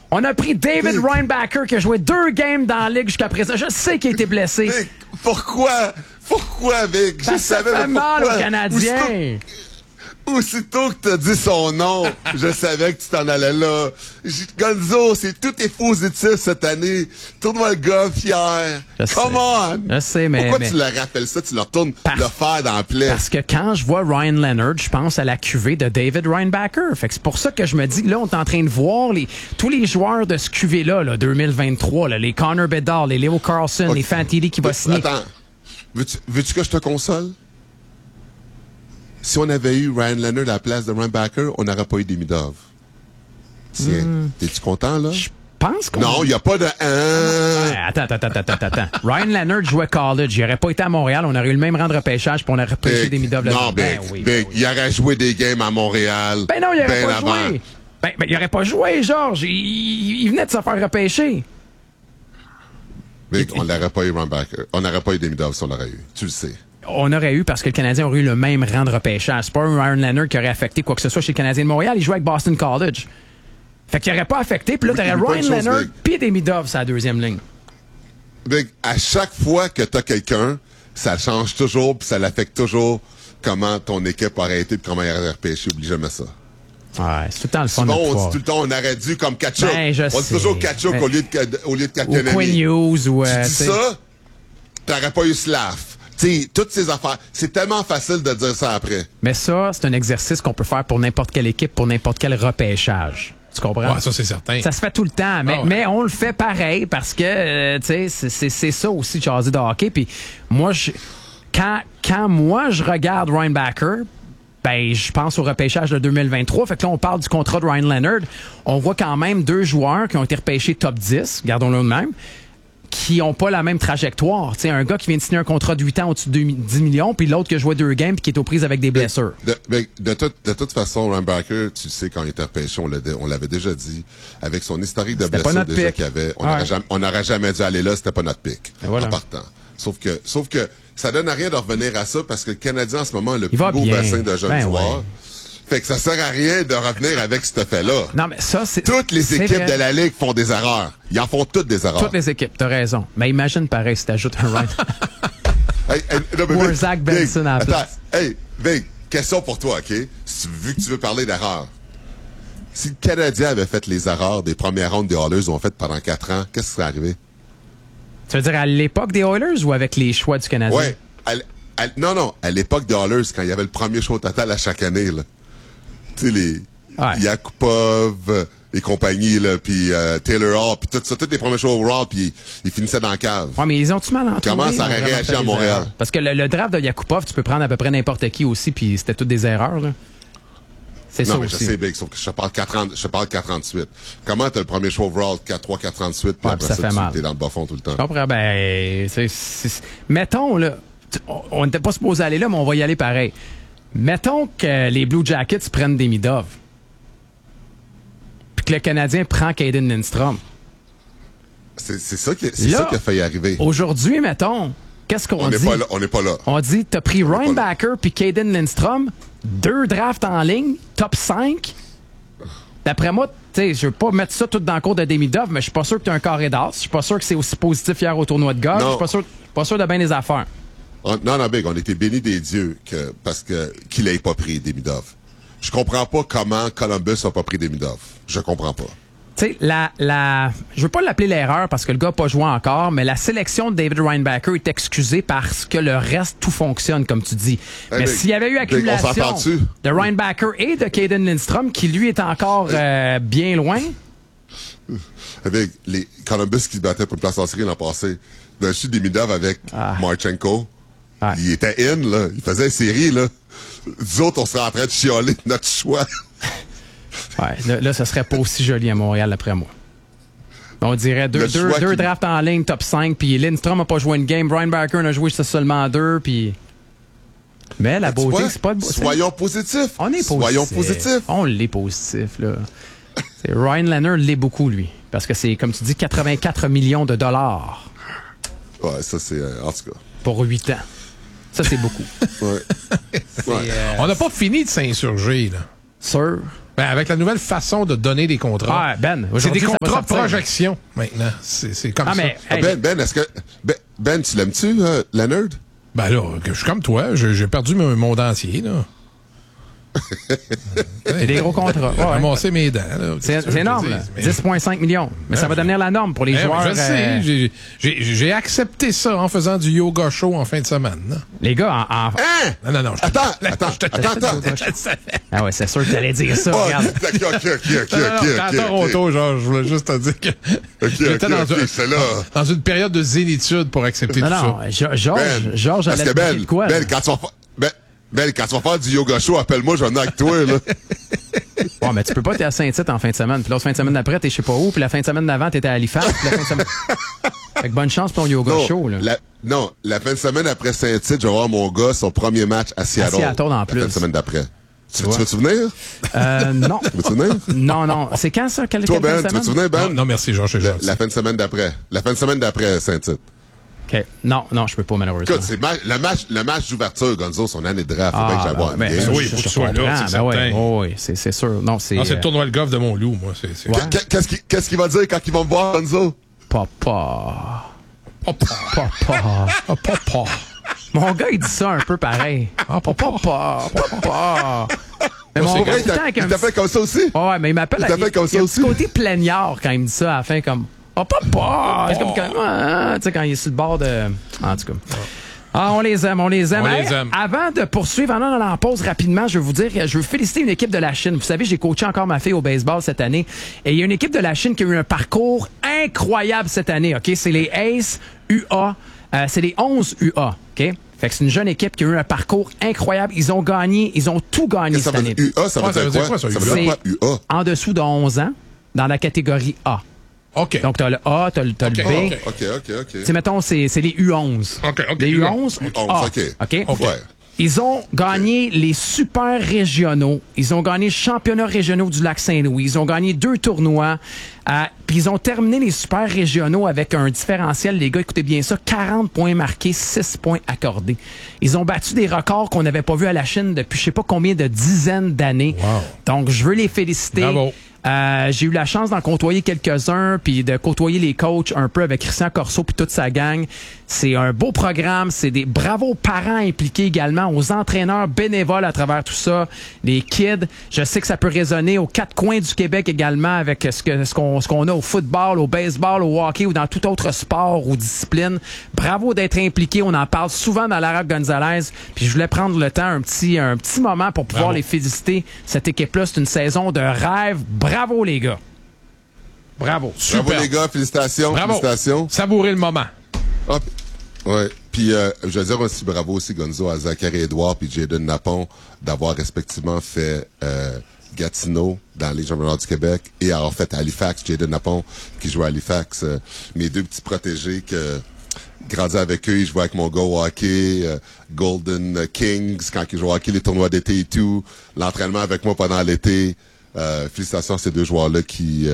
On a pris David Reinbacher qui a joué 2 games dans la ligue jusqu'à présent. Je sais qu'il a été blessé. Vic, pourquoi? Pourquoi, Vic? Ça fait mal aux Canadiens. Aussitôt que t'as dit son nom, je savais que tu t'en allais là. Gonzo, tout est positif cette année. Tourne-moi le gars fier. Come on! Je sais, mais... Pourquoi tu leur rappelles ça? Tu leur tournes le fer dans la plaie. Parce que quand je vois Ryan Leonard, je pense à la cuvée de David Reinbacher. Fait que c'est pour ça que je me dis, là, on est en train de voir tous les joueurs de ce cuvée-là, 2023, les Connor Bedard, les Leo Carlson, les Fantilli qui va signer. Attends, veux-tu que je te console? Si on avait eu Ryan Leonard à la place de Reinbacher, on n'aurait pas eu Demidov. Tiens, t'es-tu content, là? Je pense qu'on... Non, il n'y a pas de... Attends. Ryan Leonard jouait college. Il n'aurait pas été à Montréal. On aurait eu le même rang de repêchage puis on aurait repêché Demidov. Non, il aurait joué des games à Montréal. Ben non, il n'aurait pas joué. Ben, il n'aurait pas joué, Georges. Il venait de se faire repêcher. Big, on n'aurait pas eu Reinbacher. On n'aurait pas eu Demidov si on l'aurait eu. Tu le sais. On aurait eu parce que le Canadien aurait eu le même rang de repêchage. C'est pas un Ryan Leonard qui aurait affecté quoi que ce soit chez le Canadien de Montréal. Il jouait avec Boston College. Fait qu'il n'aurait pas affecté. Puis là, t'aurais Ryan Leonard puis Demidov sur la deuxième ligne. Big, à chaque fois que t'as quelqu'un, ça change toujours puis ça l'affecte toujours comment ton équipe aurait été puis comment il aurait repêché. Oublie jamais ça. Ouais, c'est tout le temps le fun de on pouvoir. dit tout le temps, on aurait dû comme Kachuk. Ben, on dit toujours Kachuk au lieu de Kakanemi. Ou Quinn Hughes. Ou, tu dis ça, t'aurais pas eu Slav. T'sais, toutes ces affaires, c'est tellement facile de dire ça après. Mais ça, c'est un exercice qu'on peut faire pour n'importe quelle équipe, pour n'importe quel repêchage. Tu comprends? Ouais, ça, c'est certain. Ça se fait tout le temps, mais on le fait pareil parce que, tu sais, c'est ça aussi, jaser de hockey. Puis moi, quand moi, je regarde Reinbacher, ben, je pense au repêchage de 2023. Fait que là, on parle du contrat de Ryan Leonard. On voit quand même 2 joueurs qui ont été repêchés top 10, gardons-le de même, qui n'ont pas la même trajectoire. T'sais, un gars qui vient de signer un contrat de 8 ans au-dessus de 10 millions, puis l'autre qui a joué 2 games puis qui est aux prises avec des blessures. De toute façon, Reinbacher, tu sais, quand il était repêché, on l'avait déjà dit, avec son historique de blessures déjà qu'il avait, on n'aurait jamais dû aller là, c'était pas notre pick, en partant. Sauf que ça donne à rien de revenir à ça parce que le Canadien, en ce moment, a le plus beau bassin de jeunes joueurs. Fait que ça sert à rien de revenir avec ce fait-là. Non, mais ça, c'est... Toutes les équipes de la Ligue font des erreurs. Ils en font toutes des erreurs. Toutes les équipes, t'as raison. Mais imagine pareil si t'ajoutes un Ryan. Ou un Zach Benson à la place. Vic, question pour toi, OK? Vu que tu veux parler d'erreurs. Si le Canadien avait fait les erreurs des premières rondes des Oilers ont fait pendant 4 ans, qu'est-ce qui serait arrivé? Tu veux dire à l'époque des Oilers ou avec les choix du Canadien? Oui. Non, à l'époque des Oilers, quand il y avait le premier choix total à chaque année, là. Tu sais, les Yakupov et compagnie, là, puis Taylor Hall, puis tout ça, tous les premiers choix au Raw, puis ils finissaient dans la cave. Ouais, mais ils ont-tu mal entouré? Comment ça aurait réagi à Montréal? Parce que le draft de Yakupov, tu peux prendre à peu près n'importe qui aussi, puis c'était toutes des erreurs, là. C'est ça aussi. Non, mais je sais, Big, sauf que je parle 4-38. Comment t'as le premier choix overall 4-3, 4-38, puis après ça, t'es dans le bas fond tout le temps? Je comprends, mettons, là, on n'était pas supposé aller là, mais on va y aller pareil. Mettons que les Blue Jackets prennent Demidov, puis que le Canadien prend Caden Lindstrom. C'est ça qui a failli arriver. Aujourd'hui, mettons, qu'est-ce qu'on dit? On n'est pas là. On dit, t'as pris Reinbacher puis Caden Lindstrom, 2 drafts en ligne, top 5. D'après moi, tu sais, je veux pas mettre ça tout dans le cours de Demidov, mais je suis pas sûr que t'as un carré d'as. Je suis pas sûr que c'est aussi positif hier au tournoi de golf. Je suis pas sûr de bien des affaires. Non, Big, on était bénis des dieux qu'il n'ait pas pris Demidov. Je comprends pas comment Columbus n'a pas pris Demidov. Je comprends pas. Tu sais, je veux pas l'appeler l'erreur parce que le gars n'a pas joué encore, mais la sélection de David Reinbacher est excusée parce que le reste, tout fonctionne, comme tu dis. Mais s'il y avait eu accumulation de Reinbacher et de Caden Lindstrom, qui lui est encore bien loin. Avec les Columbus qui se battaient pour une place en série l'an passé, dessus Demidov avec Marchenko. Il était in, là. Il faisait une série, là. Nous autres, on serait en train de chialer notre choix. Là, ça serait pas aussi joli à Montréal, après moi. On dirait deux drafts en ligne, top 5, puis Lindstrom n'a pas joué une game, Reinbacher en a joué seulement 2, puis... Mais la beauté, c'est pas... Soyons positifs. On est positifs. Soyons positifs. On l'est positif, là. Ryan Leonard l'est beaucoup, lui. Parce que c'est, comme tu dis, 84 millions de dollars. Ouais, ça, c'est... en tout cas... Pour 8 ans. Ça, c'est beaucoup. On n'a pas fini de s'insurger, là. Sûr. Ben, avec la nouvelle façon de donner des contrats. C'est des contrats de projection maintenant. C'est comme ça. Mais, Ben, est-ce que. Ben, tu l'aimes-tu, Leonard? Ben là, je suis comme toi. J'ai perdu mon dentier, là. C'est des gros contrats. J'ai ramassé mes dents. C'est énorme, là. 10,5 millions. Mais ça va devenir la norme pour les joueurs. Je sais. J'ai accepté ça en faisant du yoga show en fin de semaine. Là. Les gars, Non. Attends. Ah ouais, c'est sûr que tu allais dire ça. Regarde. À Toronto, genre, je voulais juste te dire que j'étais dans une période de zénitude pour accepter tout ça. Non, Georges allait te dire quoi? Ben, quand tu vas faire du yoga show, appelle-moi, je vais venir avec toi, là. Ouais, mais tu peux pas être à Saint-Tite en fin de semaine. Puis l'autre fin de semaine d'après, t'es je sais pas où. Puis la fin de semaine d'avant, t'étais à Halifax. Puis la fin de semaine... Fait que bonne chance pour ton yoga show, là. La fin de semaine après Saint-Tite, je vais voir mon gars, son premier match à Seattle. À Seattle, en plus. La fin de semaine d'après. Tu veux-tu venir? Non. Tu veux-tu venir? Non. C'est quand, ça? Toi, Ben, tu veux-tu venir, Ben? Non, merci, Georges. La fin de semaine d'après. La fin de semaine d'après Saint-Tite. OK. Non, je peux pas, malheureusement. Écoute, c'est le match d'ouverture, Gonzo, son année de draft. Faut bien que j'aille voir. Oui, il faut que tu sois là, c'est certain. Oui, c'est sûr. Non, c'est le tournoi de golf de Montloup, moi. Qu'est-ce qu'il va dire quand il va me voir, Gonzo? Papa. Mon gars, il dit ça un peu pareil. Papa. Mais mon gars, il t'appelle comme ça aussi? Ouais, mais il m'appelle. Il t'appelle comme ça aussi? Il y a un petit côté plaignard quand il me dit ça à la fin, comme... papa! C'est comme quand il est sur le bord de... En tout cas. On les aime. Avant de poursuivre, en allant en pause rapidement, je veux féliciter une équipe de la Chine. Vous savez, j'ai coaché encore ma fille au baseball cette année. Et il y a une équipe de la Chine qui a eu un parcours incroyable cette année. OK? C'est les Ace UA. C'est les 11 UA. OK? Fait que c'est une jeune équipe qui a eu un parcours incroyable. Ils ont tout gagné cette année. UA, ça veut dire quoi? Ça veut dire quoi, UA? En dessous de 11 ans, dans la catégorie A. OK. Donc, t'as le A, t'as le B. OK. Mettons, c'est les U11. OK. Les U11, A. OK. Ouais. Ils ont gagné les super régionaux. Ils ont gagné le championnat régionaux du Lac-Saint-Louis. Ils ont gagné 2 tournois. Puis ils ont terminé les super régionaux avec un différentiel, les gars, écoutez bien ça, 40 points marqués, 6 points accordés. Ils ont battu des records qu'on n'avait pas vus à la Chine depuis je sais pas combien de dizaines d'années. Wow. Donc, je veux les féliciter. Bravo. J'ai eu la chance d'en côtoyer quelques-uns, puis de côtoyer les coachs un peu avec Christian Corso puis toute sa gang. C'est un beau programme, c'est des bravos parents impliqués également, aux entraîneurs bénévoles à travers tout ça, les kids. Je sais que ça peut résonner aux 4 coins du Québec également avec ce qu'on a au football, au baseball, au hockey ou dans tout autre sport ou discipline. Bravo d'être impliqués, on en parle souvent dans Lara Gonzalez. Puis je voulais prendre le temps, un petit moment pour pouvoir les féliciter. Cette équipe-là, c'est une saison de rêve. Bravo les gars. Bravo. Super. Bravo les gars, félicitations. Bravo. Félicitations. Savourez le moment. Hop. Ouais. Puis je veux dire aussi bravo aussi Gonzo à Zachary Edouard puis Jaden Napon d'avoir respectivement fait Gatineau dans les championnats du Québec et avoir fait Halifax, Jaden Napon qui joue à Halifax. Mes 2 petits protégés que grandi avec eux, ils jouaient avec mon gars au hockey, Golden Kings quand ils jouaient au hockey, les tournois d'été et tout, l'entraînement avec moi pendant l'été. Félicitations à ces 2 joueurs-là qui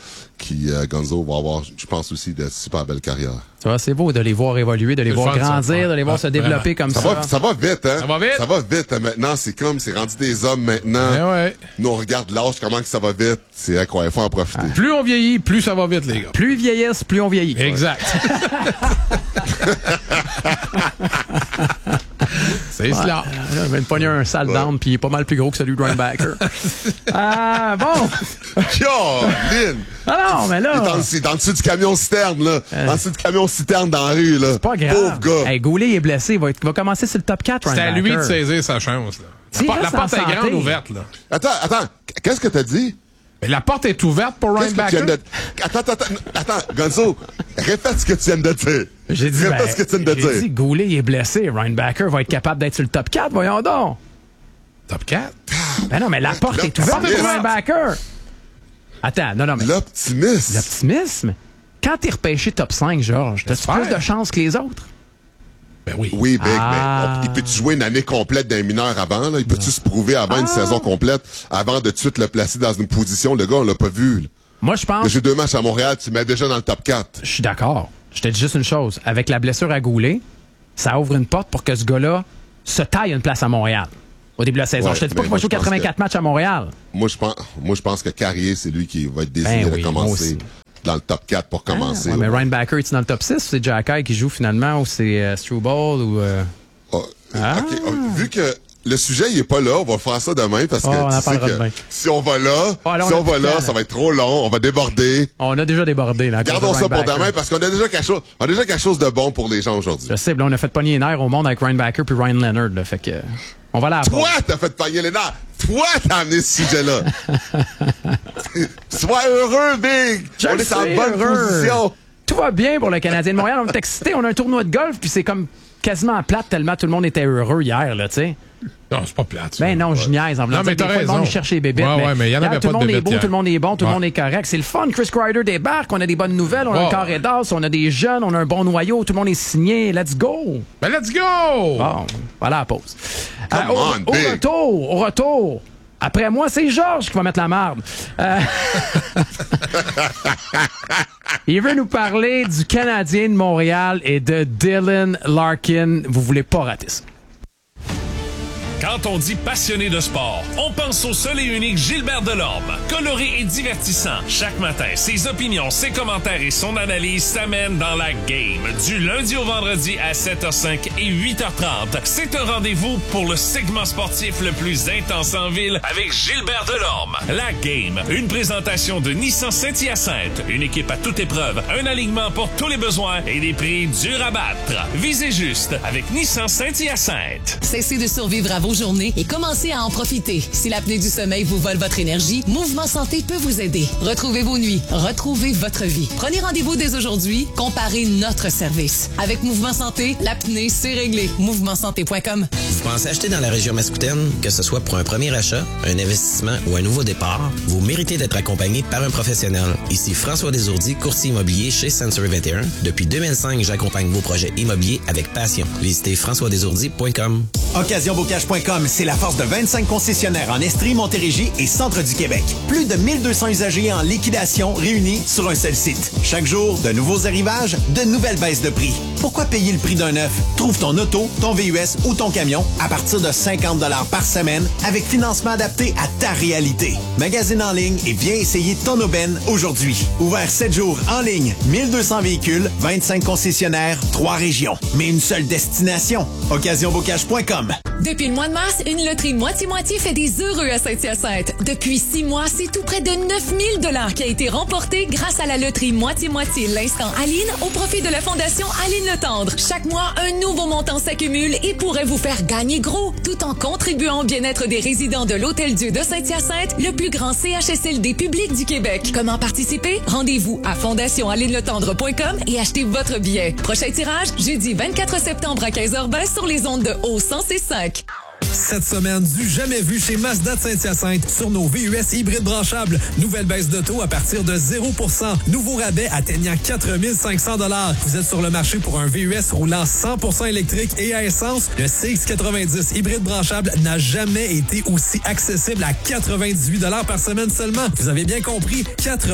Gonzo va avoir, je pense aussi, de super belles carrières. Tu vois, c'est beau de les voir évoluer, de les voir grandir, de les voir se développer comme ça. Ça va vite, hein? Ça va vite? Ça va vite, hein, maintenant. C'est rendu des hommes maintenant. Ouais. Nous, on regarde l'âge, comment que ça va vite. C'est incroyable, faut en profiter. Plus on vieillit, plus ça va vite, les gars. Plus ils vieillissent, plus on vieillit. Exact. C'est cela. Il va me pogner un sale down, puis il est pas mal plus gros que celui de Linebacker. Bon. Lynn! Ah non, mais là... Il est dans le dessus du camion citerne, là. Dans le dessus du camion citerne dans la rue, là. C'est pas grave. Pauvre gars. Hey, Goulet est blessé. Il va commencer sur le top 4, C'est à lui de saisir sa chance, là. La porte est grande ouverte, là. Attends. Qu'est-ce que t'as dit? Mais la porte est ouverte pour Ryan Backer. Attends, Gonzo, répète ce que tu viens de dire. J'ai dit, ce que tu viens de dire. J'ai dit, Goulet est blessé. Ryan Backer va être capable d'être sur le top 4, voyons donc. Top 4? Ben non, mais la porte est ouverte pour Ryan Backer. Attends, non, mais... L'optimisme? Quand t'es repêché top 5, Georges, t'as-tu plus de chance que les autres? Ben oui. Oui, Big, mais il peut-tu jouer une année complète d'un mineur avant, là? Il peut-tu se prouver avant une saison complète, avant de tout de suite le placer dans une position? Le gars, on l'a pas vu, là. Moi, je pense... J'ai 2 matchs à Montréal, tu mets déjà dans le top 4. Je suis d'accord. Je te dis juste une chose. Avec la blessure à Goulet, ça ouvre une porte pour que ce gars-là se taille une place à Montréal. au début de la saison. Ouais, je te dis pas qu'il va jouer 84 matchs à Montréal. Moi, je pense que Carrier, c'est lui qui va être désigné de commencer dans le top 4 pour commencer. Mais Ryan Backer, est-il dans le top 6 ou c'est Jack Eye qui joue finalement ou c'est Struble ou... OK. Vu que le sujet, il est pas là. On va faire ça demain parce que tu sais que si on va là, ça va être trop long. On va déborder. On a déjà débordé. Là, gardons ça pour demain parce qu'on a déjà quelque chose de bon pour les gens aujourd'hui. Je sais, là, on a fait pogner les nerfs au monde avec Ryan Backer puis Ryan Leonard. Là, fait que on va là. Toi, t'as fait pogner les nerfs. Toi, t'as amené ce sujet-là. Sois heureux, Big. On est en bonne position. Tout va bien pour le Canadien de Montréal. On est excités. On a un tournoi de golf puis c'est comme quasiment plate tellement tout le monde était heureux hier, là, tu sais. Non, c'est pas plate. Ben non, je niaise. En voulant dire des fois, le monde cherche les bébites. Mais il y en avait pas de bébites. Tout le monde est beau, tout le monde est bon, tout le monde est correct. C'est le fun. Chris Kreider débarque, on a des bonnes nouvelles, on a un carré d'as, on a des jeunes, on a un bon noyau, tout le monde est signé. Let's go! Ben let's go! Bon, voilà la pause. Au retour, après moi, c'est Georges qui va mettre la marde. Il veut nous parler du Canadien de Montréal et de Dylan Larkin. Vous voulez pas rater ça. Quand on dit passionné de sport, on pense au seul et unique Gilbert Delorme. Coloré et divertissant, chaque matin, ses opinions, ses commentaires et son analyse s'amènent dans la game. Du lundi au vendredi à 7h05 et 8h30. C'est un rendez-vous pour le segment sportif le plus intense en ville avec Gilbert Delorme. La game, une présentation de Nissan Saint-Hyacinthe. Une équipe à toute épreuve, un alignement pour tous les besoins et des prix durs à battre. Visez juste avec Nissan Saint-Hyacinthe. Cessez de survivre à vos journées et commencez à en profiter. Si l'apnée du sommeil vous vole votre énergie, Mouvement Santé peut vous aider. Retrouvez vos nuits, retrouvez votre vie. Prenez rendez-vous dès aujourd'hui, comparez notre service. Avec Mouvement Santé, l'apnée, c'est réglé. MouvementSanté.com. Vous pensez acheter dans la région mascoutaine, que ce soit pour un premier achat, un investissement ou un nouveau départ, vous méritez d'être accompagné par un professionnel. Ici François Desourdis, courtier immobilier chez Century 21. Depuis 2005, j'accompagne vos projets immobiliers avec passion. Visitez françoisdesourdis.com. OccasionBocage.com, c'est la force de 25 concessionnaires en Estrie, Montérégie et centre du Québec. Plus de 1200 usagers en liquidation réunis sur un seul site. Chaque jour, de nouveaux arrivages, de nouvelles baisses de prix. Pourquoi payer le prix d'un neuf? Trouve ton auto, ton VUS ou ton camion à partir de 50 $ par semaine avec financement adapté à ta réalité. Magasine en ligne et viens essayer ton aubaine aujourd'hui. Ouvert 7 jours en ligne, 1200 véhicules, 25 concessionnaires, 3 régions. Mais une seule destination. OccasionBocage.com. Depuis le mois de mars, une loterie moitié-moitié fait des heureux à Saint-Hyacinthe. Depuis 6 mois, c'est tout près de 9 000 $ qui a été remporté grâce à la loterie moitié-moitié L'Instant Aline au profit de la Fondation Aline Le Tendre. Chaque mois, un nouveau montant s'accumule et pourrait vous faire gagner gros, tout en contribuant au bien-être des résidents de l'Hôtel-Dieu de Saint-Hyacinthe, le plus grand CHSLD public du Québec. Comment participer? Rendez-vous à fondationalineletendre.com et achetez votre billet. Prochain tirage, jeudi 24 septembre à 15h20 sur les ondes de Haut-105. Cette semaine, du jamais vu chez Mazda de Saint-Hyacinthe sur nos VUS hybrides branchables. Nouvelle baisse de taux à partir de 0%. Nouveau rabais atteignant 4 500 $. Vous êtes sur le marché pour un VUS roulant 100% électrique et à essence. Le CX90 hybride branchable n'a jamais été aussi accessible à 98 $ par semaine seulement. Vous avez bien compris,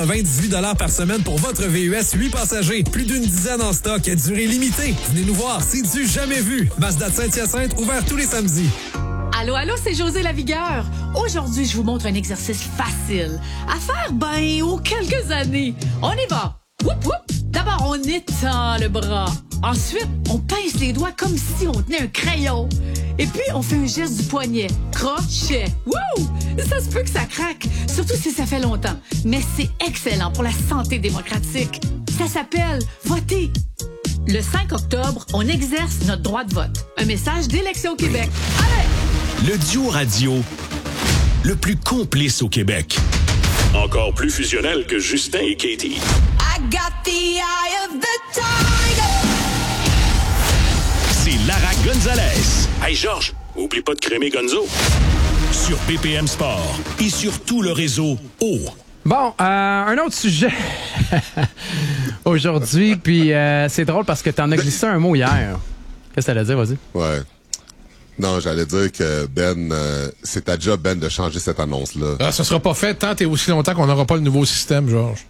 98 $ par semaine pour votre VUS 8 passagers. Plus d'une dizaine en stock, durée limitée. Venez nous voir, c'est du jamais vu. Mazda de Saint-Hyacinthe, ouvert tous les samedis. Allô, c'est José Lavigueur. Aujourd'hui, je vous montre un exercice facile à faire, aux quelques années. On y va. Whoop, whoop. D'abord, on étend le bras. Ensuite, on pince les doigts comme si on tenait un crayon. Et puis, on fait un geste du poignet. Crochet. Wouh! Ça se peut que ça craque, surtout si ça fait longtemps. Mais c'est excellent pour la santé démocratique. Ça s'appelle voter. Le 5 octobre, on exerce notre droit de vote. Un message d'Élection Québec. Allez! Le duo radio le plus complice au Québec. Encore plus fusionnel que Justin et Katie. I got the eye of the tiger. C'est Lara Gonzalez. Hey Georges, oublie pas de crémer Gonzo. Sur BPM Sport et sur tout le réseau O. Bon, un autre sujet aujourd'hui, puis c'est drôle parce que t'en as glissé un mot hier. Qu'est-ce que t'allais dire, vas-y? Ouais. Non, j'allais dire que c'est ta job, Ben, de changer cette annonce-là. Ah, ça sera pas fait tant et aussi longtemps qu'on n'aura pas le nouveau système, Georges.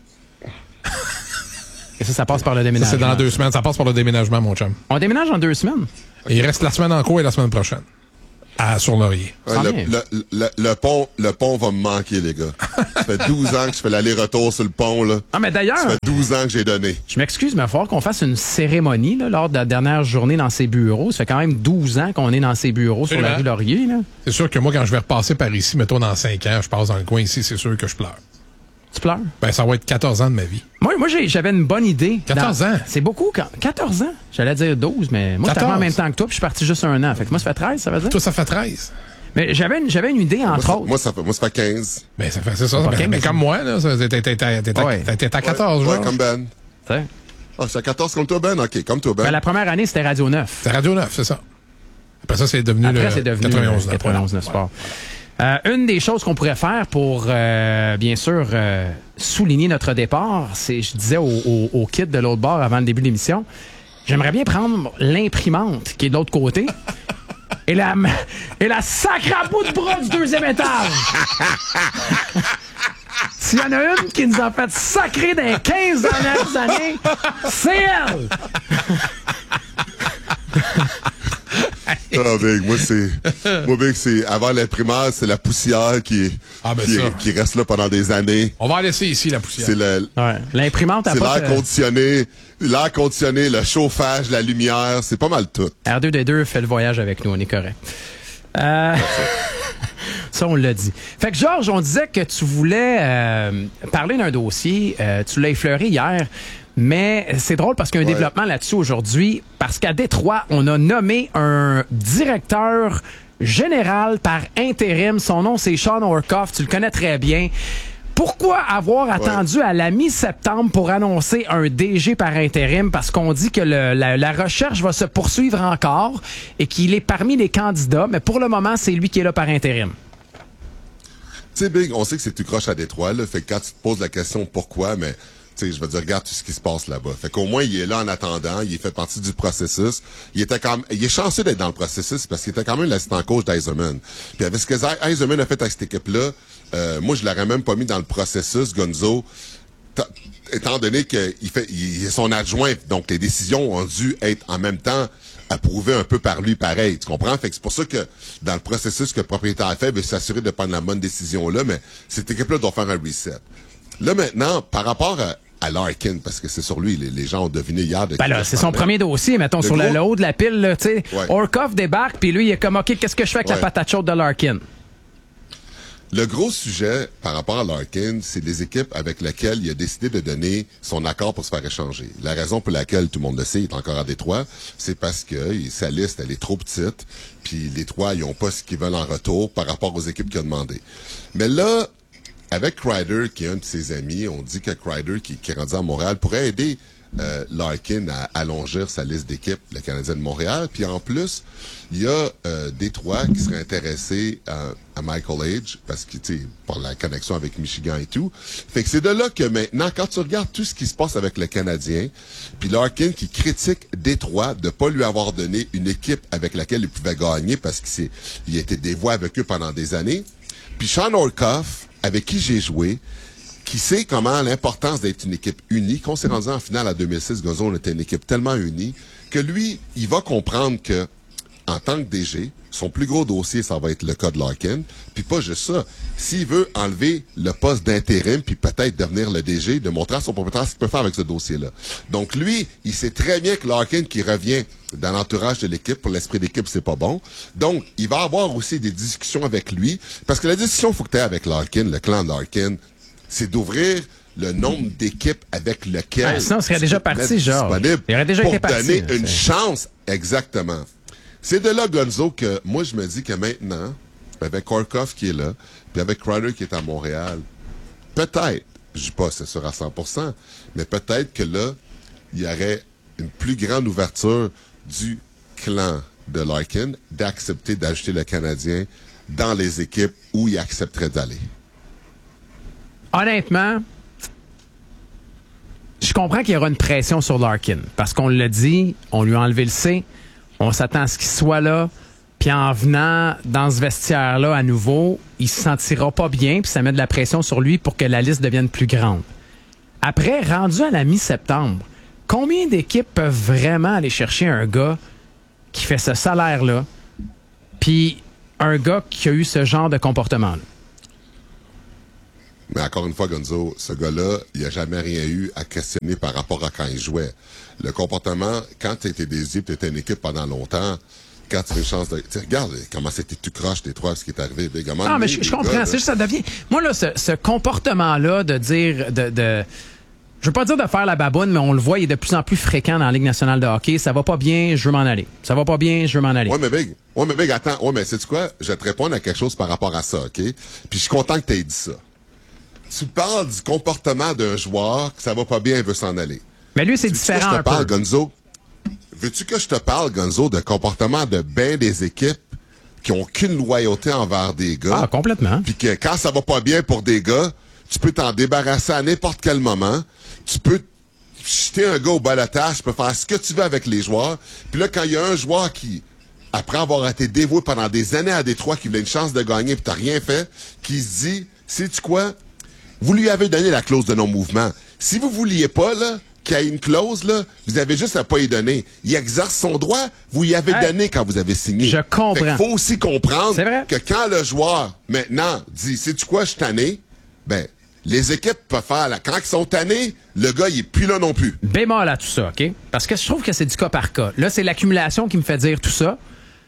Et ça passe par le déménagement. Ça, c'est dans 2 semaines. Ça passe par le déménagement, mon chum. On déménage en 2 semaines? Et il reste la semaine en cours et la semaine prochaine. sur Laurier. Ouais, le pont va me manquer, les gars. Ça fait 12 ans que je fais l'aller-retour sur le pont, là. Ah, mais d'ailleurs... Ça fait 12 ans que j'ai donné. Je m'excuse, mais il va falloir qu'on fasse une cérémonie là, lors de la dernière journée dans ses bureaux. Ça fait quand même 12 ans qu'on est dans ses bureaux sur la rue Laurier, là. C'est sûr que moi, quand je vais repasser par ici, mettons dans 5 ans, je passe dans le coin ici, c'est sûr que je pleure. Tu pleures? Ben, ça va être 14 ans de ma vie. Moi j'avais une bonne idée. 14 ans? C'est beaucoup. 14 ans? J'allais dire 12, mais moi, j'étais en même temps que toi, puis je suis parti juste un an. Fait que moi, ça fait 13, ça veut dire? Toi, ça fait 13. Mais j'avais une idée, entre autres. Moi, ça fait 15. Ben, c'est ça. Mais comme moi, là, t'étais à 14, ouais, comme Ben. C'est à 14 comme toi, Ben? OK, comme toi, Ben. Ben, la première année, c'était Radio 9. C'était Radio 9, c'est ça. Après ça, c'est devenu 91 Sport. Une des choses qu'on pourrait faire pour, bien sûr, souligner notre départ, c'est, je disais au kid de l'autre bord avant le début de l'émission, j'aimerais bien prendre l'imprimante qui est de l'autre côté et la sacre à bout de bras du deuxième étage. S'il y en a une qui nous a fait sacrer dans les 15 dernières années, c'est elle! Ah, Big, moi, c'est, avant l'imprimante, c'est la poussière qui reste là pendant des années. On va laisser ici, la poussière. C'est l'imprimante c'est l'air conditionné, le chauffage, la lumière, c'est pas mal tout. R2D2 fait le voyage avec nous, on est correct. Ça, on l'a dit. Fait que, Georges, on disait que tu voulais parler d'un dossier. Tu l'as effleuré hier. Mais c'est drôle parce qu'il y a un développement là-dessus aujourd'hui. Parce qu'à Détroit, on a nommé un directeur général par intérim. Son nom, c'est Sean Orkoff. Tu le connais très bien. Pourquoi avoir attendu à la mi-septembre pour annoncer un DG par intérim? Parce qu'on dit que la recherche va se poursuivre encore et qu'il est parmi les candidats. Mais pour le moment, c'est lui qui est là par intérim. Tu sais, Big, on sait que c'est tout croche à Détroit, là. Fait que quand tu te poses la question pourquoi, mais je veux dire, regarde tout ce qui se passe là-bas. Fait qu'au moins, il est là en attendant, il fait partie du processus. Il est chanceux d'être dans le processus parce qu'il était quand même l'assistant coach d'Yzerman. Puis avec ce que Yzerman a fait avec cette équipe-là, moi, je l'aurais même pas mis dans le processus, Gonzo, étant donné qu'il est son adjoint, donc les décisions ont dû être en même temps approuvées un peu par lui pareil, tu comprends? Fait que c'est pour ça que dans le processus que le propriétaire a fait, veut s'assurer de prendre la bonne décision là, mais cette équipe-là doit faire un reset. Là, maintenant, par rapport à Larkin, parce que c'est sur lui, les gens ont deviné hier de là, c'est son premier dossier, mettons, sur le haut de la pile, tu sais. Orkoff débarque, puis lui, il est comme, OK, qu'est-ce que je fais avec la patate chaude de Larkin? Le gros sujet par rapport à Larkin, c'est les équipes avec lesquelles il a décidé de donner son accord pour se faire échanger. La raison pour laquelle, tout le monde le sait, il est encore à Détroit, c'est parce que sa liste, elle est trop petite, puis les Trois, ils n'ont pas ce qu'ils veulent en retour par rapport aux équipes qu'il a demandé. Mais là, avec Kreider, qui est un de ses amis, on dit que Kreider, qui est rendu à Montréal, pourrait aider Larkin à allonger sa liste d'équipes, le Canadien de Montréal. Puis en plus, il y a Détroit qui serait intéressé à Michael Age, parce que, tu sais, pour la connexion avec Michigan et tout. Fait que c'est de là que maintenant, quand tu regardes tout ce qui se passe avec le Canadien, puis Larkin qui critique Détroit de pas lui avoir donné une équipe avec laquelle il pouvait gagner parce qu'il a été dévoué avec eux pendant des années. Puis Sean Orkoff, avec qui j'ai joué, qui sait comment l'importance d'être une équipe unie. Quand on s'est rendu en finale à 2006, Gonzo, on était une équipe tellement unie que lui, il va comprendre que, en tant que DG, son plus gros dossier, ça va être le cas de Larkin. Puis pas juste ça. S'il veut enlever le poste d'intérim, puis peut-être devenir le DG, de montrer à son propriétaire ce qu'il peut faire avec ce dossier-là. Donc lui, il sait très bien que Larkin qui revient dans l'entourage de l'équipe, pour l'esprit d'équipe, c'est pas bon. Donc, il va avoir aussi des discussions avec lui. Parce que la discussion, faut que tu aies avec Larkin, le clan de Larkin, c'est d'ouvrir le nombre d'équipes avec lesquelles sinon, on serait déjà parti, genre. Il aurait déjà été parti. Pour donner une chance, exactement. C'est de là, Gonzo, que moi, je me dis que maintenant, avec Orkoff qui est là, puis avec Kreider qui est à Montréal, peut-être, je dis pas c'est sûr à 100%, mais peut-être que là, il y aurait une plus grande ouverture du clan de Larkin d'accepter d'ajouter le Canadien dans les équipes où il accepterait d'aller. Honnêtement, je comprends qu'il y aura une pression sur Larkin. Parce qu'on l'a dit, on lui a enlevé le C, on s'attend à ce qu'il soit là, puis en venant dans ce vestiaire-là à nouveau, il se sentira pas bien, puis ça met de la pression sur lui pour que la liste devienne plus grande. Après, rendu à la mi-septembre, combien d'équipes peuvent vraiment aller chercher un gars qui fait ce salaire-là, puis un gars qui a eu ce genre de comportement-là. Mais encore une fois, Gonzo, ce gars-là, il n'a jamais rien eu à questionner par rapport à quand il jouait. Le comportement, quand tu étais des équipes, tu étais une équipe pendant longtemps, quand tu as une chance de... regarde comment c'était tout croche, tes trois, ce qui est arrivé. Ah, mais je comprends. C'est juste, ça devient... Moi, là, ce comportement-là de dire... Je veux pas dire de faire la baboune, mais on le voit, il est de plus en plus fréquent dans la Ligue nationale de hockey. Ça va pas bien, je veux m'en aller. Ça va pas bien, je veux m'en aller. Ouais, mais Big, attends. Ouais, mais sais-tu quoi? Je vais te répondre à quelque chose par rapport à ça, OK? Puis je suis content que tu aies dit ça. Tu parles du comportement d'un joueur que ça va pas bien, il veut s'en aller. Mais lui, c'est différent un peu. Gonzo? Veux-tu que je te parle, Gonzo, de comportement de bien des équipes qui ont aucune loyauté envers des gars? Ah, complètement. Puis que quand ça va pas bien pour des gars, tu peux t'en débarrasser à n'importe quel moment. Tu peux jeter un gars au balotage, tu peux faire ce que tu veux avec les joueurs. Puis là, quand il y a un joueur qui, après avoir été dévoué pendant des années à Détroit, qui voulait une chance de gagner puis t'as rien fait, qui se dit, sais-tu quoi? Vous lui avez donné la clause de non-mouvement. Si vous vouliez pas, là, qu'il y ait une clause, là, vous avez juste à pas y donner. Il exerce son droit, vous y avez donné quand vous avez signé. Je comprends. Il faut aussi comprendre que quand le joueur, maintenant, dit, sais-tu quoi, je suis tanné, ben, les équipes peuvent faire, là, quand ils sont tannés, le gars, il est plus là non plus. Bémol à tout ça, OK? Parce que je trouve que c'est du cas par cas. Là, c'est l'accumulation qui me fait dire tout ça.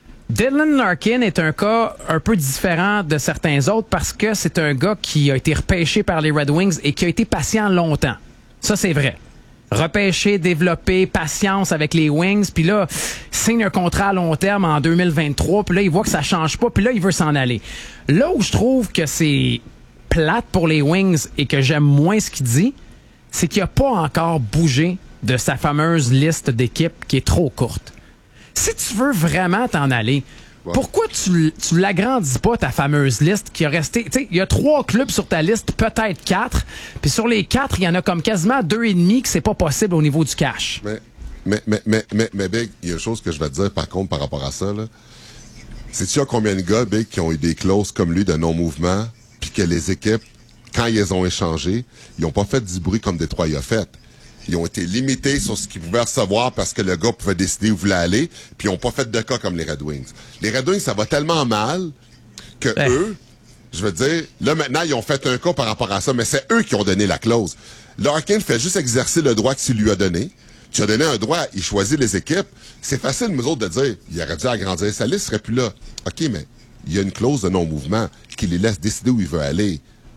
Dylan Larkin est un cas un peu différent de certains autres parce que c'est un gars qui a été repêché par les Red Wings et qui a été patient longtemps. Ça, c'est vrai. Repêché, développé, patience avec les Wings, puis là, signe un contrat à long terme en 2023, puis là, il voit que ça change pas, puis là, il veut s'en aller. Là où je trouve que c'est plate pour les Wings et que j'aime moins ce qu'il dit, c'est qu'il a pas encore bougé de sa fameuse liste d'équipes qui est trop courte. Si tu veux vraiment t'en aller, pourquoi tu l'agrandis pas, ta fameuse liste qui a resté... Tu sais, il y a 3 clubs sur ta liste, peut-être 4, puis sur les 4, il y en a comme quasiment 2,5 que c'est pas possible au niveau du cash. Mais Big, il y a une chose que je vais te dire par contre par rapport à ça, là. Sais-tu combien de gars, Big, qui ont eu des clauses comme lui de non-mouvement, puis que les équipes, quand ils ont échangé, ils ont pas fait du bruit comme Détroit y a fait. Ils ont été limités sur ce qu'ils pouvaient recevoir parce que le gars pouvait décider où il voulait aller, puis ils n'ont pas fait de cas comme les Red Wings. Les Red Wings, ça va tellement mal que eux, je veux dire, là maintenant, ils ont fait un cas par rapport à ça, mais c'est eux qui ont donné la clause. Larkin fait juste exercer le droit que tu lui as donné. Tu as donné un droit, il choisit les équipes. C'est facile, nous autres, de dire, il aurait dû agrandir sa liste, il serait plus là. OK, mais il y a une clause de non-mouvement qui les laisse décider où il veut aller.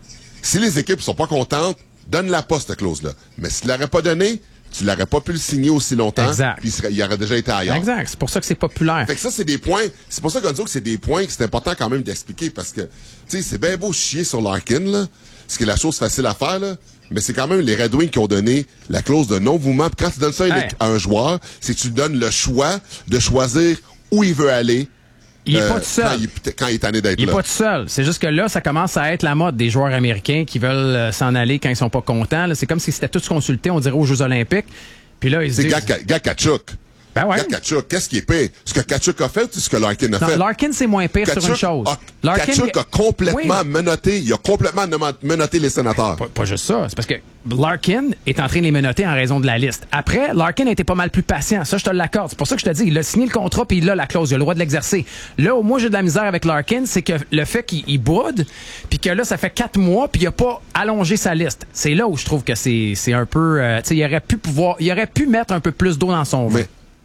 Si les équipes sont pas contentes, donne-la pas, cette clause-là. Mais s'il l'aurait pas donné, tu l'aurais pas pu le signer aussi longtemps. Exact. Puis il aurait déjà été ailleurs. Exact. C'est pour ça que c'est populaire. Fait que ça, c'est des points. C'est pour ça qu'on dit que c'est des points que c'est important quand même d'expliquer parce que, tu sais, c'est bien beau chier sur Larkin, là. Ce qui est la chose facile à faire, là. Mais c'est quand même les Red Wings qui ont donné la clause de non-mouvement. Puis quand tu donnes ça à un joueur, c'est que tu lui donnes le choix de choisir où il veut aller. Il est pas tout seul. Quand il est tanné d'être là. Il est pas tout seul. C'est juste que là, ça commence à être la mode des joueurs américains qui veulent s'en aller quand ils sont pas contents. Là, c'est comme si c'était tous consultés, on dirait, aux Jeux olympiques. Puis là, ils se disent... C'est Gars Tkachuk. Ben ouais. Tkachuk, qu'est-ce qui est pire? Ce que Tkachuk a fait ou ce que Larkin a fait? Larkin, c'est moins pire sur une chose. Tkachuk a complètement menotté. Il a complètement menotté les sénateurs. Pas juste ça. C'est parce que Larkin est en train de les menotter en raison de la liste. Après, Larkin a été pas mal plus patient. Ça, je te l'accorde. C'est pour ça que je te dis, il a signé le contrat puis il a la clause. Il a le droit de l'exercer. Là où moi, j'ai de la misère avec Larkin, c'est que le fait qu'il boude puis que là, ça fait 4 mois puis il a pas allongé sa liste. C'est là où je trouve que c'est un peu... tu sais, il aurait pu mettre un peu plus d'eau dans son vin.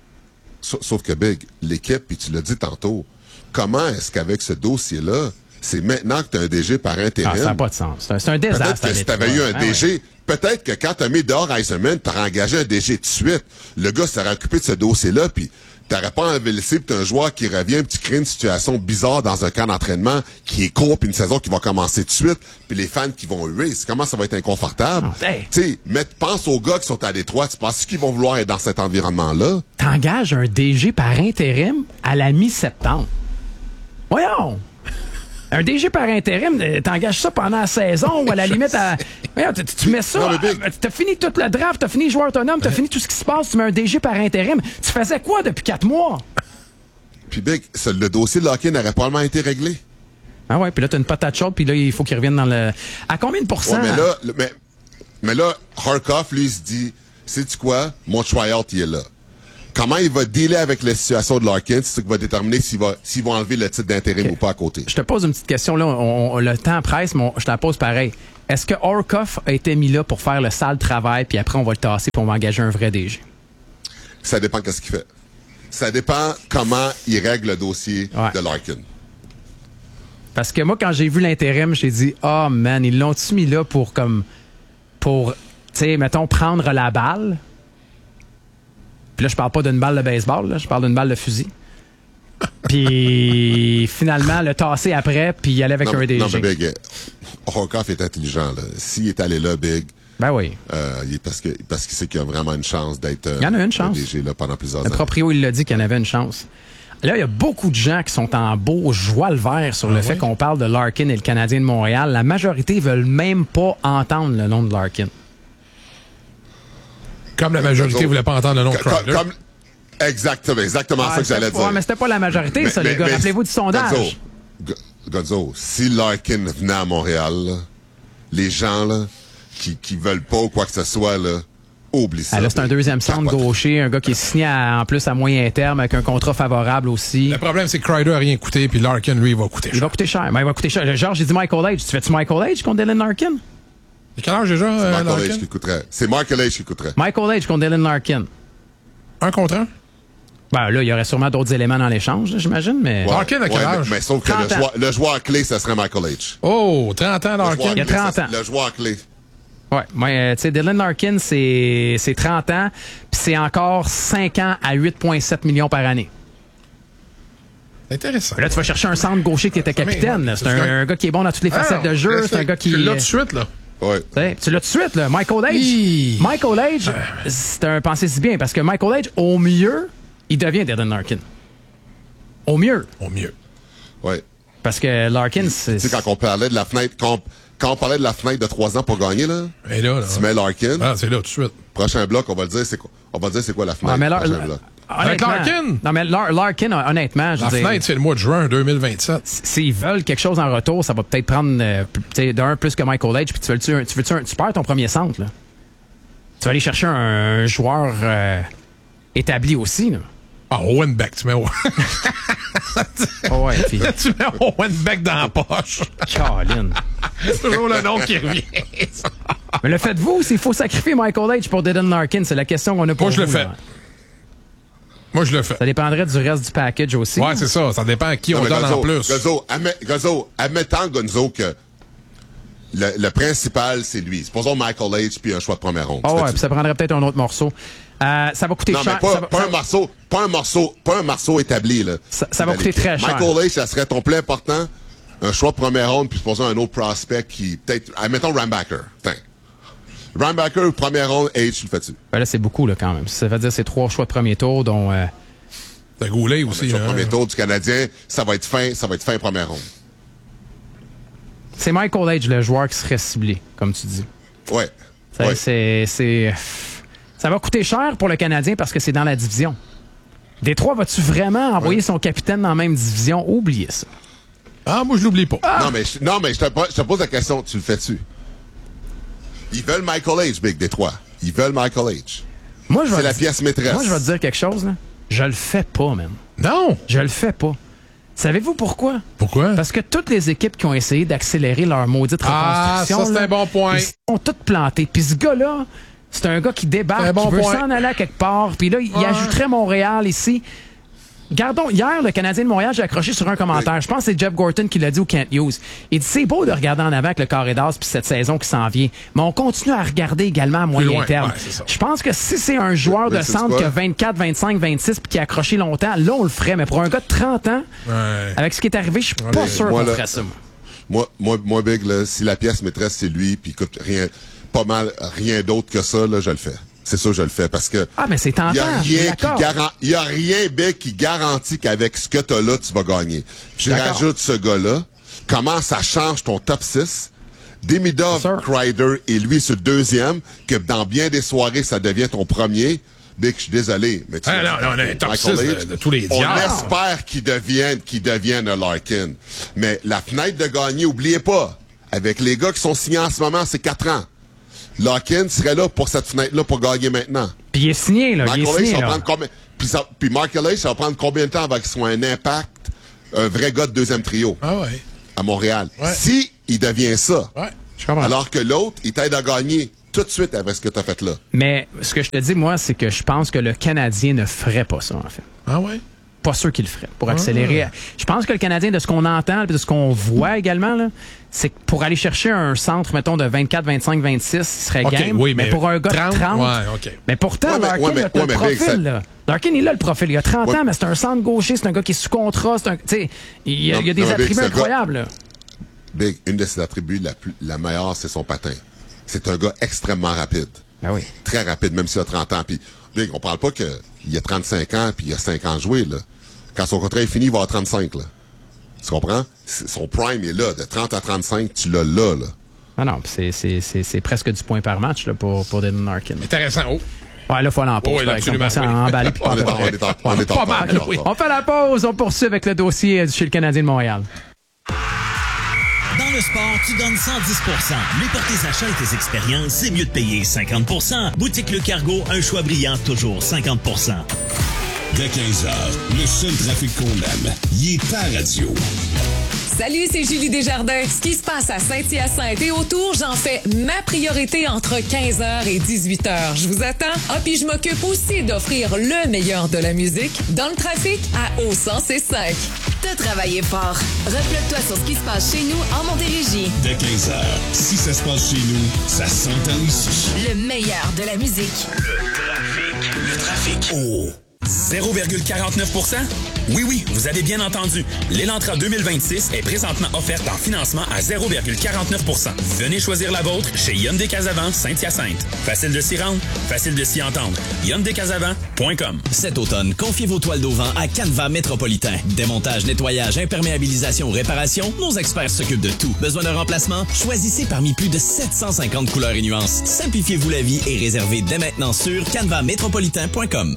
Sauf que, Big, l'équipe, puis tu l'as dit tantôt, comment est-ce qu'avec ce dossier-là, c'est maintenant que tu as un DG par intérim? Ah, ça n'a pas de sens. C'est un désastre. Peut-être que si tu avais eu un DG, peut-être que quand tu as mis dehors Eisenman, tu aurais engagé un DG tout de suite. Le gars s'aurait occupé de ce dossier-là, puis tu n'aurais pas enlevé le cible, tu as un joueur qui revient, puis tu crées une situation bizarre dans un camp d'entraînement qui est court, puis une saison qui va commencer tout de suite, puis les fans qui vont huer. Comment ça va être inconfortable? Tu sais, mais pense aux gars qui sont à Détroit, tu penses qu'ils vont vouloir être dans cet environnement-là? T'engages un DG par intérim à la mi-septembre. Voyons! Un DG par intérim, t'engages ça pendant la saison ou à la limite tu mets ça. T'as fini toute le draft, t'as fini les joueurs autonomes, t'as fini tout ce qui se passe, tu mets un DG par intérim. Tu faisais quoi depuis 4 mois? Puis Big, le dossier de Larkin n'aurait probablement été réglé. Ah ouais, puis là t'as une patate chaude, puis là il faut qu'il revienne dans le... À combien de pourcents? Ouais, mais là, Harkoff, lui, il se dit, sais-tu quoi? Mon tryout, il est là. comment il va dealer avec la situation de Larkin, c'est ce qui va déterminer s'ils vont enlever le titre d'intérim ou pas à côté. Je te pose une petite question, là. Le temps presse, mais je te la pose pareil. Est-ce que Horcoff a été mis là pour faire le sale travail, puis après on va le tasser puis on va engager un vrai DG? Ça dépend de ce qu'il fait. Ça dépend comment il règle le dossier de Larkin. Parce que moi, quand j'ai vu l'intérim, j'ai dit, oh man, ils l'ont-tu mis là pour tu sais, mettons, prendre la balle? Puis là, je parle pas d'une balle de baseball, là, je parle d'une balle de fusil. Puis finalement, le tasser après, puis y aller avec un DG. Non, mais Big, Horcoff est intelligent, là. S'il est allé là, Big... Ben oui. Parce qu'il sait qu'il y a vraiment une chance d'être il y en a une chance. DG là, pendant plusieurs années. Le proprio, il l'a dit qu'il y en avait une chance. Là, il y a beaucoup de gens qui sont en beau joie le vert sur le fait qu'on parle de Larkin et le Canadien de Montréal. La majorité ne veulent même pas entendre le nom de Larkin. Comme la majorité ne voulait pas entendre le nom de Kreider. Exactement ça que j'allais dire. Mais c'était pas la majorité, ça, les gars. Rappelez-vous du sondage. Gonzo, si Larkin venait à Montréal, là, les gens là, qui veulent pas ou quoi que ce soit, là, oublie ça. Là, c'est un deuxième centre gaucher, un gars qui est signé en plus à moyen terme avec un contrat favorable aussi. Le problème, c'est que Kreider n'a rien coûté, puis Larkin, lui, il va coûter cher. Il va coûter cher. Ben, il va coûter cher. Georges, j'ai dit Michael H. Tu fais-tu Michael H contre Dylan Larkin? Quel âge déjà, Larkin? C'est Michael H qui coûterait. Michael H contre Dylan Larkin. Un contre un? Ben là, il y aurait sûrement d'autres éléments dans l'échange, j'imagine, mais... Larkin a quel âge? Mais sauf que le joueur clé, ça serait Michael H. Oh, 30 ans, Larkin. Il y a 30 ans. Le joueur clé. Ouais, tu sais, Dylan Larkin, c'est 30 ans, puis c'est encore 5 ans à 8,7 millions par année. C'est intéressant. Là, tu vas chercher un centre gaucher qui était capitaine. C'est un gars qui est bon dans toutes les facettes de jeu. C'est un gars qui... Tu l'as tout de suite, là. Ouais. Tu l'as tout de suite, là. Michael H. Michael H, c'est un pensez-y bien, parce que Michael H, au mieux, il devient Dylan Larkin. Au mieux. Oui. Parce que Larkin, c'est... Tu sais, quand on parlait de la fenêtre... Quand on parlait de la fenêtre de 3 ans pour gagner, là, tu mets Larkin. Ah, c'est là tout de suite. Prochain bloc, on va le dire, c'est quoi la fenêtre? Prochain bloc. Avec Larkin? Non, mais Larkin, honnêtement, je veux dire... La fenêtre, c'est le mois de juin 2027. S'ils veulent quelque chose en retour, ça va peut-être prendre d'un plus que Michael H. Puis tu perds ton premier centre, là. Tu vas aller chercher un joueur établi aussi, là. Ah, Owen Beck, tu mets Owen. Puis... tu mets Owen Beck dans la poche. Caroline. C'est toujours le nom qui revient. Mais le faites-vous, s'il faut sacrifier Michael H. pour Dylan Larkin, c'est la question qu'on a pour vous. Moi, je le fais. Ça dépendrait du reste du package aussi. Ouais, c'est ça. Ça dépend à qui on donne en plus. Admettons, Gonzo, que le principal, c'est lui. Supposons Michael H. puis un choix de première ronde. Puis ça prendrait peut-être un autre morceau. Ça va coûter cher. Mais pas un morceau établi, là. Ça va coûter très cher. Michael H., ça serait ton plus important. Un choix de première ronde, puis supposons un autre prospect qui, peut-être, admettons Rambacker. Rambacker, première ronde, H, tu le fais-tu? Ben là, c'est beaucoup, là, quand même. Ça veut dire c'est 3 choix de premier tour, dont... T'as Goulet aussi, le premier tour du Canadien, ça va être fin première ronde. C'est Michael H., le joueur qui serait ciblé, comme tu dis. Ouais. Ça va coûter cher pour le Canadien parce que c'est dans la division. Détroit, vas-tu vraiment envoyer son capitaine dans la même division? Oubliez ça. Ah, moi, je l'oublie pas. Non, mais je te pose la question, tu le fais-tu? Ils veulent Michael H., Big Détroit. Ils veulent Michael H. C'est la pièce maîtresse. Moi, je vais te dire quelque chose, là. Je le fais pas, même. Non! Je le fais pas. Savez-vous pourquoi? Pourquoi? Parce que toutes les équipes qui ont essayé d'accélérer leur maudite reconstruction... Ah, ça, c'est un bon point. Ils sont toutes plantées. Puis ce gars-là, c'est un gars qui débarque, qui veut s'en aller à quelque part. Puis là, il ajouterait Montréal ici. Gardons, hier, le Canadien de Montréal, j'ai accroché sur un commentaire. Je pense que c'est Jeff Gorton qui l'a dit au Kent Hughes. Il dit, c'est beau de regarder en avant avec le carré d'as puis cette saison qui s'en vient. Mais on continue à regarder également à moyen terme. Je pense que si c'est un joueur de centre qui a 24, 25, 26 puis qui a accroché longtemps, là, on le ferait. Mais pour un gars de 30 ans, avec ce qui est arrivé, je suis pas sûr qu'on ferait ça. Moi, Big, là, si la pièce maîtresse, c'est lui, puis écoute, rien d'autre que ça, là, je le fais. C'est ça, je le fais parce que. Ah, mais c'est tentant. Il y a rien, Big, qui garantit qu'avec ce que t'as là, tu vas gagner. Je rajoute ce gars-là. Comment ça change ton top 6? Demidov, Kreider et lui sur le deuxième, que dans bien des soirées, ça devient ton premier. Big, je suis désolé. Mais non, on a un top 6 de tous les diables. On espère qu'il devienne un Larkin. Mais la fenêtre de gagner, oubliez pas. Avec les gars qui sont signés en ce moment, c'est 4 ans. Larkin serait là pour cette fenêtre-là pour gagner maintenant. Puis il est signé, là. Puis Mark Ellis, ça va prendre combien de temps avant qu'il soit un impact, un vrai gars de deuxième trio à Montréal? Ouais. Si il devient ça, alors que l'autre, il t'aide à gagner tout de suite avec ce que tu as fait là. Mais ce que je te dis, moi, c'est que je pense que le Canadien ne ferait pas ça, en fait. Ah ouais? Pas sûr qu'il le ferait. Pour accélérer. Je pense que le Canadien, de ce qu'on entend et de ce qu'on voit également, là, c'est que pour aller chercher un centre, mettons, de 24, 25, 26, il serait game. Oui, mais pour un gars de 30. Mais pourtant, Larkin, il a le profil, là. Larkin, il a le profil. Il a 30 ans, mais c'est un centre gaucher, c'est un gars qui est sous contrat. Il y a des attributs incroyables, là. Big, une de ses attributs, la meilleure, c'est son patin. C'est un gars extrêmement rapide. Ben oui. Très rapide, même s'il a 30 ans. Puis, Big, on parle pas qu'il a 35 ans puis il a 5 ans joué, là. Quand son contrat est fini, il va avoir 35, là. Tu comprends? Son prime est là. De 30 à 35, tu l'as là. Ah non, c'est presque du point par match là, pour Dylan Larkin. Intéressant. Oh. Ouais, là, il faut aller en pause. Oui, absolument. On est pas mal. On fait la pause. On poursuit avec le dossier chez le Canadien de Montréal. Dans le sport, tu donnes 110%. Mais pour tes achats et tes expériences, c'est mieux de payer 50%. Boutique Le Cargo, un choix brillant, toujours 50%. Dès 15h, le seul trafic qu'on aime, il est à radio. Salut, c'est Julie Desjardins. Ce qui se passe à Saint-Hyacinthe et autour, j'en fais ma priorité entre 15h et 18h. Je vous attends. Ah, puis je m'occupe aussi d'offrir le meilleur de la musique dans le trafic à O105. T'as travaillé fort. Reflète-toi sur ce qui se passe chez nous en Montérégie. Dès 15h, si ça se passe chez nous, ça s'entend ici. Le meilleur de la musique. Le trafic. Oh! 0,49%? Oui, vous avez bien entendu. L'Elantra 2026 est présentement offerte en financement à 0,49%. Venez choisir la vôtre chez Hyundai Casavant Saint-Hyacinthe. Facile de s'y rendre, facile de s'y entendre. HyundaiCasavant.com. Cet automne, confiez vos toiles d'auvent à Canva Métropolitain. Démontage, nettoyage, imperméabilisation, réparation, nos experts s'occupent de tout. Besoin de remplacement? Choisissez parmi plus de 750 couleurs et nuances. Simplifiez-vous la vie et réservez dès maintenant sur canvamétropolitain.com.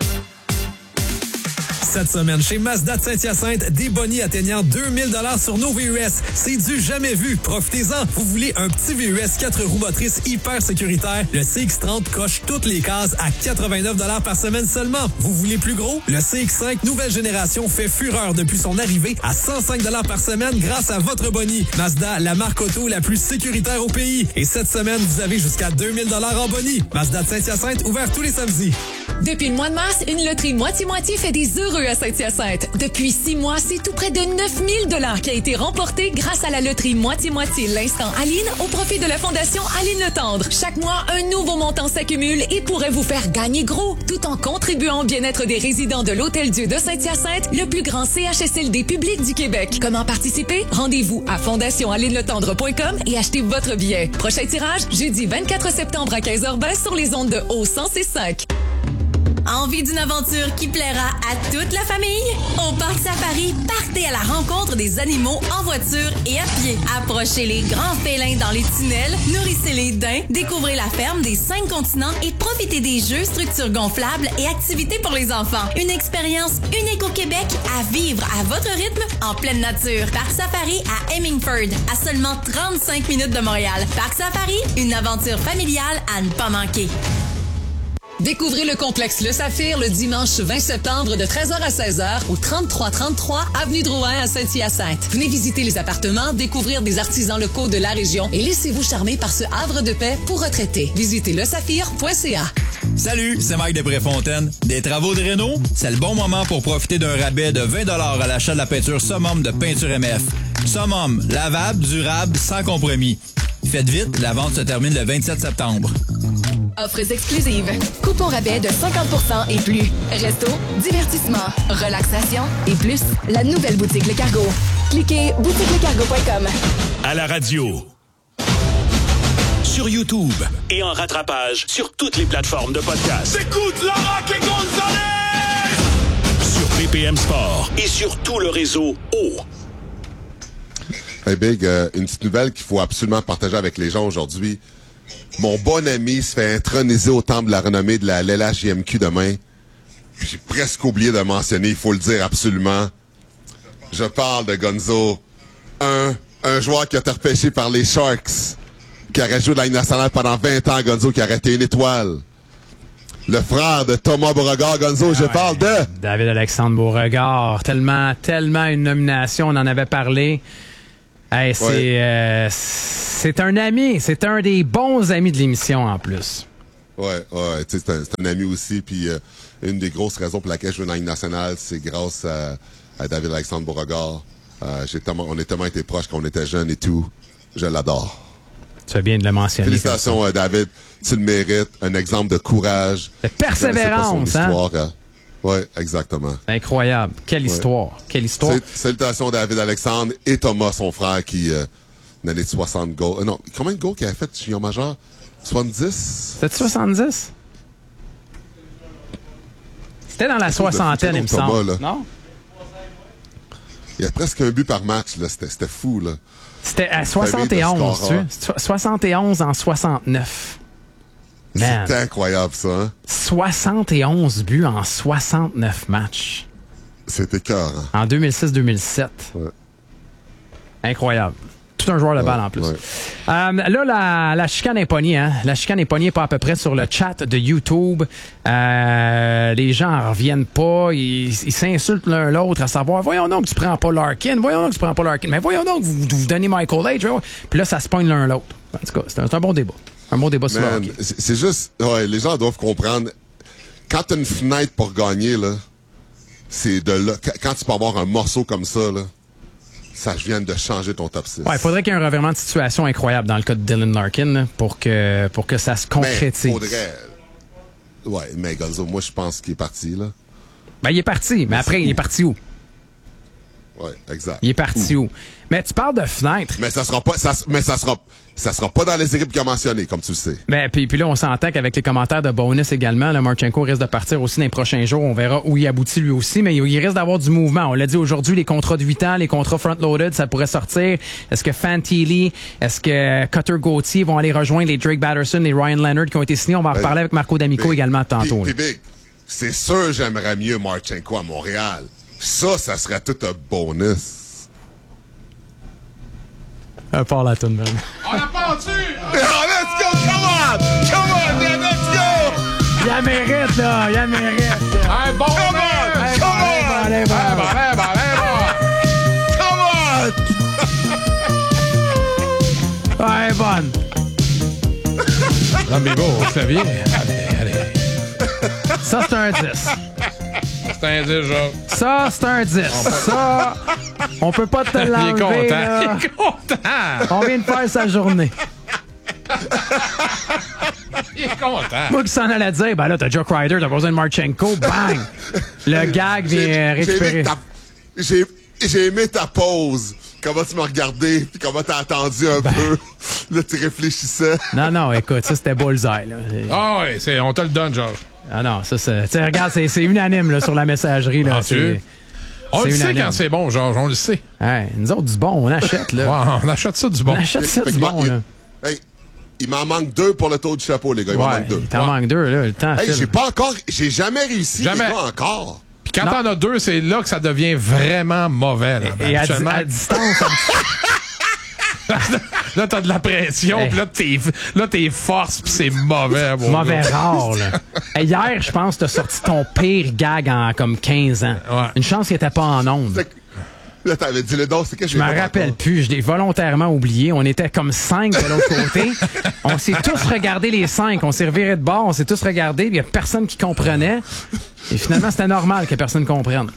Cette semaine, chez Mazda de Saint-Hyacinthe, des bonnies atteignant 2000 $ sur nos VUS. C'est du jamais vu. Profitez-en. Vous voulez un petit VUS 4 roues motrices hyper sécuritaire? Le CX-30 coche toutes les cases à 89 $ par semaine seulement. Vous voulez plus gros? Le CX-5 nouvelle génération fait fureur depuis son arrivée à 105 $ par semaine grâce à votre bonnie. Mazda, la marque auto la plus sécuritaire au pays. Et cette semaine, vous avez jusqu'à 2000 $ en bonnie. Mazda de Saint-Hyacinthe, ouvert tous les samedis. Depuis le mois de mars, une loterie moitié-moitié fait des heureux à Saint-Hyacinthe. Depuis 6 mois, c'est tout près de 9000 $ qui a été remporté grâce à la loterie moitié-moitié L'Instant Aline au profit de la Fondation Aline Le Tendre. Chaque mois, un nouveau montant s'accumule et pourrait vous faire gagner gros, tout en contribuant au bien-être des résidents de l'Hôtel-Dieu de Saint-Hyacinthe, le plus grand CHSLD public du Québec. Comment participer? Rendez-vous à fondationalineletendre.com et achetez votre billet. Prochain tirage, jeudi 24 septembre à 15h20 sur les ondes de O105. Envie d'une aventure qui plaira à toute la famille? Au Parc Safari, partez à la rencontre des animaux en voiture et à pied. Approchez les grands félins dans les tunnels, nourrissez les daims, découvrez la ferme des 5 continents et profitez des jeux, structures gonflables et activités pour les enfants. Une expérience unique au Québec à vivre à votre rythme en pleine nature. Parc Safari à Hemingford, à seulement 35 minutes de Montréal. Parc Safari, une aventure familiale à ne pas manquer. Découvrez le complexe Le Saphir le dimanche 20 septembre de 13h à 16h au 3333 Avenue Drouin à Saint-Hyacinthe. Venez visiter les appartements, découvrir des artisans locaux de la région et laissez-vous charmer par ce havre de paix pour retraités. Visitez lesaphir.ca. Salut, c'est Mike de Préfontaine. Des travaux de réno? C'est le bon moment pour profiter d'un rabais de 20 $ à l'achat de la peinture Summum de Peinture MF. Summum, lavable, durable, sans compromis. Faites vite, la vente se termine le 27 septembre. Offres exclusives. Coupon rabais de 50% et plus. Resto, divertissement, relaxation et plus. La nouvelle boutique Le Cargo. Cliquez boutiquelecargo.com. À la radio. Sur YouTube. Et en rattrapage sur toutes les plateformes de podcast. Écoute Lara et Gonzalez! Sur BPM Sport et sur tout le réseau O. Hey Big, une petite nouvelle qu'il faut absolument partager avec les gens aujourd'hui. Mon bon ami se fait introniser au temple de la renommée de la LHJMQ demain. J'ai presque oublié de mentionner, il faut le dire absolument. Je parle de Gonzo. Un joueur qui a été repêché par les Sharks, qui aurait joué de la Ligue nationale pendant 20 ans, Gonzo, qui aurait été une étoile. Le frère de Thomas Beauregard, Gonzo, je parle de... David-Alexandre Beauregard. Tellement une nomination, on en avait parlé. Hey, c'est un ami, c'est un des bons amis de l'émission en plus. Ouais, c'est un ami aussi, puis une des grosses raisons pour laquelle je joue dans la Ligue nationale, c'est grâce à David-Alexandre Beauregard. On a tellement été proches quand on était jeunes et tout. Je l'adore. Tu fais bien de le mentionner. Félicitations, David. Tu le mérites. Un exemple de courage. De persévérance, hein? Oui, exactement. Incroyable. Quelle histoire. Quelle histoire. Salutations, David-Alexandre et Thomas, son frère, qui n'a de 60 goals. Non, combien de goals qu'il a fait junior majeur? 70? C'était 70? C'était dans la soixantaine, il me semble. Non? Il y a presque un but par match, là. C'était fou, là. C'était à 71, tu sais. 71 en 69. C'est incroyable, ça, hein? 71 buts en 69 matchs. C'était écœurant. En 2006-2007. Ouais. Incroyable. Tout un joueur de balle en plus. Ouais. Là, la chicane est pognée, hein? La chicane est pognée pas à peu près sur le chat de YouTube. Les gens en reviennent pas. Ils s'insultent l'un l'autre à savoir, voyons donc que tu prends pas Larkin. Voyons donc que tu prends pas Larkin. Mais voyons donc que vous donnez Michael H. Puis là, ça se pogne l'un l'autre. En tout cas, c'est un bon débat. Un bon débat sur le hockey. C'est juste, les gens doivent comprendre. Quand t'as une fenêtre pour gagner, là, c'est de là. Quand tu peux avoir un morceau comme ça, là, ça vient de changer ton top 6. Ouais, il faudrait qu'il y ait un revirement de situation incroyable dans le cas de Dylan Larkin là, pour que ça se concrétise. Ouais, mais Gonzo, moi je pense qu'il est parti là. Ben il est parti, mais après il est parti où? Ouais, exact. Il est parti où? Mais tu parles de fenêtre. Mais ça sera pas dans les équipes qu'il a mentionnées, comme tu le sais. Ben, puis là, on s'entend qu'avec les commentaires de Bonus également, là, Marchenko risque de partir aussi dans les prochains jours. On verra où il aboutit lui aussi, mais il risque d'avoir du mouvement. On l'a dit aujourd'hui, les contrats de 8 ans, les contrats front-loaded, ça pourrait sortir. Est-ce que Fantilli, est-ce que Cutter-Gauthier vont aller rejoindre les Drake Batterson, les Ryan Leonard qui ont été signés? On va en reparler avec Marco D'Amico également tantôt. Big, c'est sûr j'aimerais mieux Marchenko à Montréal. Ça serait tout un bonus. Part la toune, man. On a pas dessus! Oh, let's go! Come on, man, let's go! Il la mérite, là! Il la mérite! Un bon Come on! Ouais, bonne! Amigo, au clavier. Allez. Ça, c'est un 10. C'est un 10, genre. Ça, c'est un 10. Ça, on peut pas te l'enlever. Il est content. Là. Il est content. On vient de faire sa journée. Il est content. Moi qui s'en allais dire, ben là, t'as Joe Crider, t'as besoin de Marchenko, bang! Le gag vient récupérer. J'ai aimé ta pause. Comment tu m'as regardé, puis comment t'as attendu un peu. Là, tu réfléchissais. Non, écoute, ça, c'était bullseye. Là. Ah oui, on te le donne, Georges. Ah non, ça, c'est... Tu regarde, c'est unanime là, sur la messagerie. Là, on le sait quand c'est bon, Georges, on le sait. Ouais, nous autres, du bon, on achète. Là. Ouais, on achète ça du bon. On achète ça du bon, là. Hey, il m'en manque 2 pour le tour du chapeau, les gars. Il m'en manque 2. Il t'en manque 2, là. Le temps j'ai jamais réussi. Jamais. Encore. Puis quand t'en as 2, c'est là que ça devient vraiment mauvais. Là, et à distance... Là, t'as de la pression, puis là, t'es force, puis c'est mauvais. Mauvais rare, là. Hier, je pense que t'as sorti ton pire gag en comme 15 ans. Ouais. Une chance qu'il était pas en ondes. Là, t'avais dit le dos, c'est que je me rappelle plus. Je l'ai volontairement oublié. On était comme 5 de l'autre côté. On s'est tous regardé les 5. On s'est reviré de bord. On s'est tous regardés. Il y a personne qui comprenait. Et finalement, c'était normal que personne comprenne.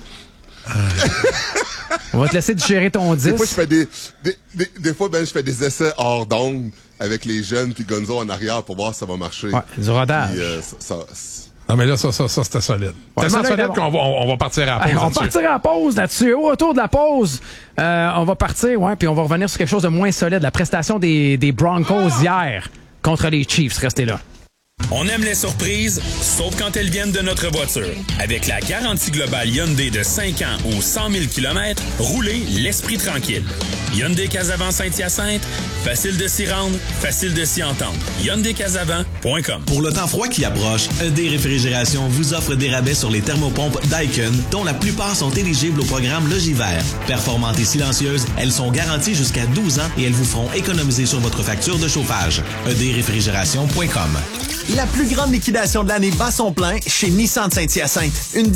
On va te laisser digérer ton 10. Des fois, je fais des essais hors d'onde avec les jeunes puis Gonzo en arrière pour voir si ça va marcher. Ouais, du rodage. Puis, non, mais là, ça c'était solide. Ouais, c'est solide qu'on va partir à la pause. On partira à la pause là-dessus. Au retour de la pause, on va partir, puis on va revenir sur quelque chose de moins solide. La prestation des Broncos hier contre les Chiefs. Restez là. On aime les surprises, sauf quand elles viennent de notre voiture. Avec la garantie globale Hyundai de 5 ans ou 100 000 km, roulez l'esprit tranquille. Hyundai Casavant Saint-Hyacinthe, Facile de s'y rendre, facile de s'y entendre. hyundaicasavan.com. Pour le temps froid qui approche, ED Réfrigération vous offre des rabais sur les thermopompes Daikin, dont la plupart sont éligibles au programme Logivert. Performantes et silencieuses, elles sont garanties jusqu'à 12 ans et elles vous feront économiser sur votre facture de chauffage. edréfrigération.com. La plus grande liquidation de l'année bat son plein chez Nissan de Saint-Hyacinthe. Une